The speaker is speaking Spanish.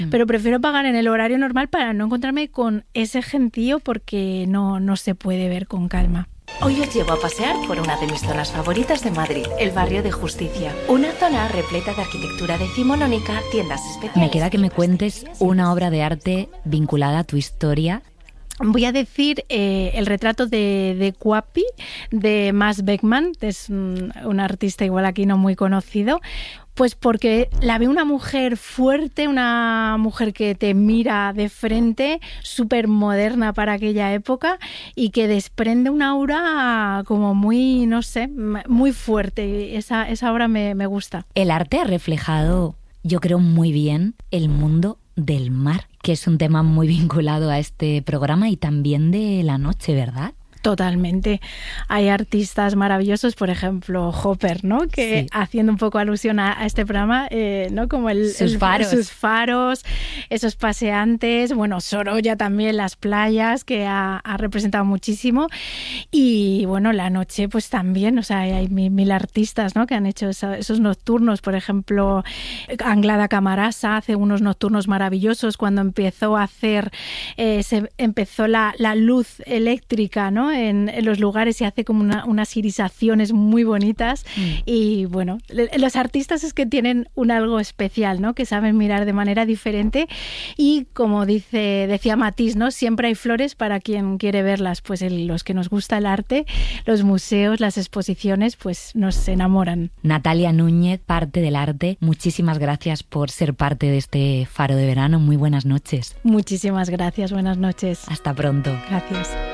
pero prefiero pagar en el horario normal para no encontrarme con ese gentío porque no se puede ver con calma. Hoy os llevo a pasear por una de mis zonas favoritas de Madrid, el barrio de Justicia. Una zona repleta de arquitectura decimonónica, tiendas especiales... Me queda que me cuentes una obra de arte vinculada a tu historia. Voy a decir el retrato de Cuapi, de Mas Beckman, que es un artista igual aquí no muy conocido. Pues porque la veo una mujer fuerte, una mujer que te mira de frente, súper moderna para aquella época y que desprende una aura como muy, no sé, muy fuerte. Esa obra me gusta. El arte ha reflejado, yo creo, muy bien el mundo del mar, que es un tema muy vinculado a este programa y también de la noche, ¿verdad? Totalmente. Hay artistas maravillosos, por ejemplo, Hopper, ¿no? Que haciendo un poco alusión a este programa, ¿no? Como sus faros, esos paseantes, bueno, Sorolla también, las playas, que ha representado muchísimo. Y bueno, la noche, pues también, o sea, hay mil artistas, ¿no? Que han hecho esos nocturnos, por ejemplo, Anglada Camarasa hace unos nocturnos maravillosos cuando empezó a hacer, empezó la luz eléctrica, ¿no? En los lugares y hace como unas irisaciones muy bonitas y bueno, los artistas es que tienen un algo especial, ¿no? Que saben mirar de manera diferente y como decía Matisse, ¿no? Siempre hay flores para quien quiere verlas, pues los que nos gusta el arte, los museos, las exposiciones, pues nos enamoran. Natalia Núñez, parte del arte, muchísimas gracias por ser parte de este Faro de Verano, muy buenas noches. Muchísimas gracias, buenas noches. Hasta pronto. Gracias.